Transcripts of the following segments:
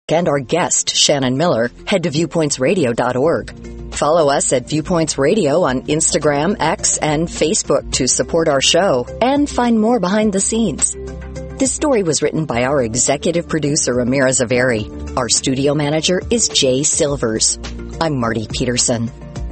and our guest, Shannon Miller, head to viewpointsradio.org. Follow us at Viewpoints Radio on Instagram, X, and Facebook to support our show and find more behind the scenes. This story was written by our executive producer, Amira Zaveri. Our studio manager is Jay Silvers. I'm Marty Peterson.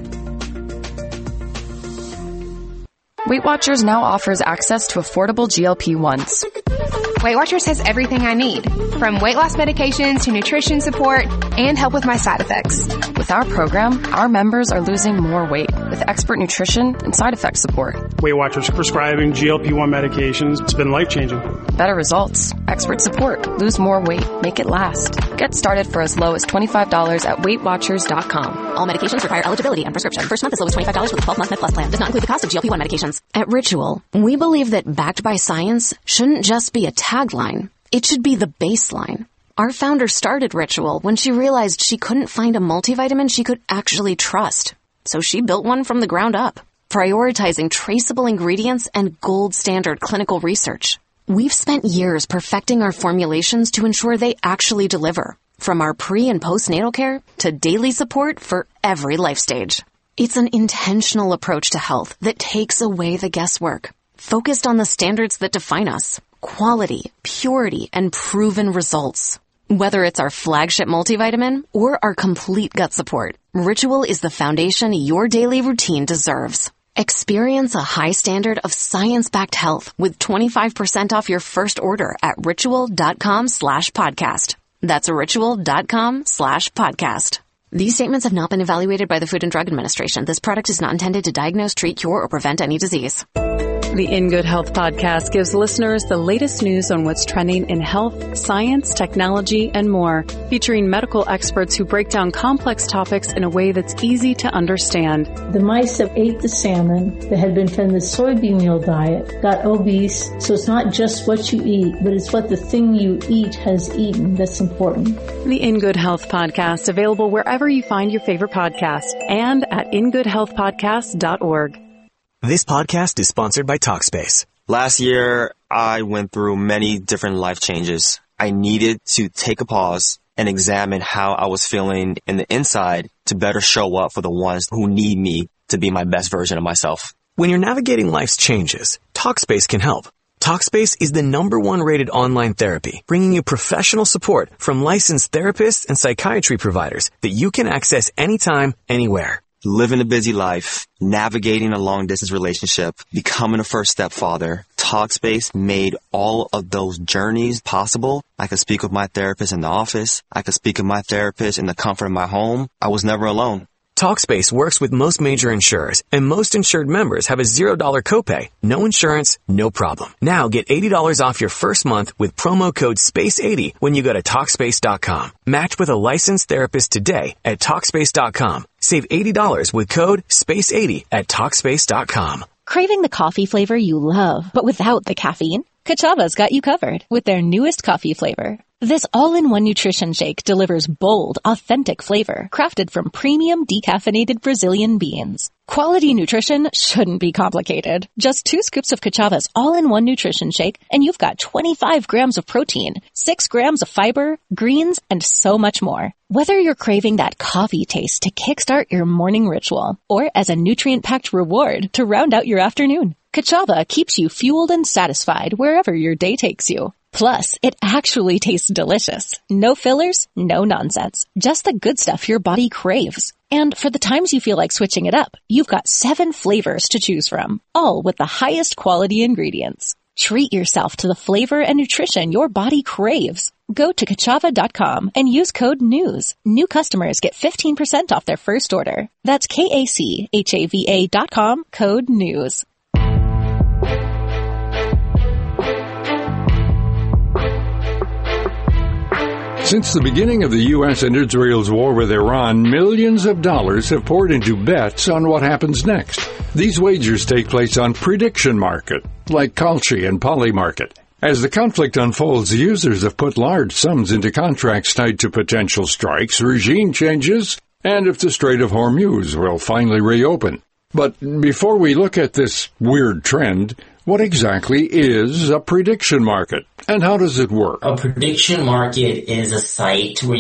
Weight Watchers now offers access to affordable GLP-1s. Weight Watchers has everything I need, from weight loss medications to nutrition support and help with my side effects. With our program, our members are losing more weight with expert nutrition and side effect support. Weight Watchers prescribing GLP-1 medications. It's been life-changing. Better results, expert support, lose more weight, make it last. Get started for as low as $25 at WeightWatchers.com. All medications require eligibility and prescription. First month as low as $25 with a 12-month MedPlus plan. Does not include the cost of GLP-1 medications. At Ritual, we believe that backed by science shouldn't just be a tagline. It should be the baseline. Our founder started Ritual when she realized she couldn't find a multivitamin she could actually trust. So she built one from the ground up, prioritizing traceable ingredients and gold standard clinical research. We've spent years perfecting our formulations to ensure they actually deliver, from our pre- and postnatal care to daily support for every life stage. It's an intentional approach to health that takes away the guesswork, focused on the standards that define us: quality, purity, and proven results. Whether it's our flagship multivitamin or our complete gut support, Ritual is the foundation your daily routine deserves. Experience a high standard of science-backed health with 25% off your first order at ritual.com/podcast. That's ritual.com/podcast. These statements have not been evaluated by the Food and Drug Administration. This product is not intended to diagnose, treat, cure, or prevent any disease. The In Good Health podcast gives listeners the latest news on what's trending in health, science, technology, and more, featuring medical experts who break down complex topics in a way that's easy to understand. The mice that ate the salmon that had been fed the soybean meal diet got obese, so it's not just what you eat, but it's what the thing you eat has eaten that's important. The In Good Health podcast, available wherever you find your favorite podcasts and at ingoodhealthpodcast.org. This podcast is sponsored by Talkspace. Last year, I went through many different life changes. I needed to take a pause and examine how I was feeling in the inside to better show up for the ones who need me to be my best version of myself. When you're navigating life's changes, Talkspace can help. Talkspace is the #1 rated online therapy, bringing you professional support from licensed therapists and psychiatry providers that you can access anytime, anywhere. Living a busy life, navigating a long-distance relationship, becoming a first-step father, Talkspace made all of those journeys possible. I could speak with my therapist in the office. I could speak with my therapist in the comfort of my home. I was never alone. Talkspace works with most major insurers, and most insured members have a $0 copay. No insurance, no problem. Now get $80 off your first month with promo code SPACE80 when you go to Talkspace.com. Match with a licensed therapist today at Talkspace.com. Save $80 with code SPACE80 at Talkspace.com. Craving the coffee flavor you love, but without the caffeine? Kachava's got you covered with their newest coffee flavor. This all-in-one nutrition shake delivers bold, authentic flavor crafted from premium decaffeinated Brazilian beans. Quality nutrition shouldn't be complicated. Just 2 scoops of Kachava's all-in-one nutrition shake, and you've got 25 grams of protein, 6 grams of fiber, greens, and so much more. Whether you're craving that coffee taste to kickstart your morning ritual, or as a nutrient-packed reward to round out your afternoon, Kachava keeps you fueled and satisfied wherever your day takes you. Plus, it actually tastes delicious. No fillers, no nonsense. Just the good stuff your body craves. And for the times you feel like switching it up, you've got 7 flavors to choose from, all with the highest quality ingredients. Treat yourself to the flavor and nutrition your body craves. Go to Kachava.com and use code NEWS. New customers get 15% off their first order. That's KACHAVA.com, code NEWS. Since the beginning of the U.S. and Israel's war with Iran, millions of dollars have poured into bets on what happens next. These wagers take place on prediction market, like Kalshi and Polymarket. As the conflict unfolds, users have put large sums into contracts tied to potential strikes, regime changes, and if the Strait of Hormuz will finally reopen. But before we look at this weird trend, what exactly is a prediction market, and how does it work? A prediction market is a site where